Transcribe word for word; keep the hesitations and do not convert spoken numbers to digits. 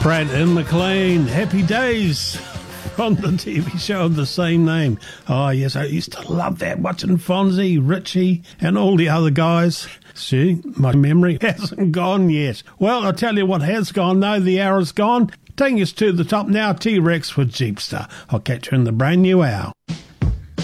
Pratt and McLean, Happy Days, from the T V show of the same name. Oh, yes, I used to love that, watching Fonzie, Richie, and all the other guys. See, my memory hasn't gone yet. Well, I'll tell you what has gone, though. The hour's gone. Taking us to the top now, T-Rex with Jeepster. I'll catch you in the brand new hour.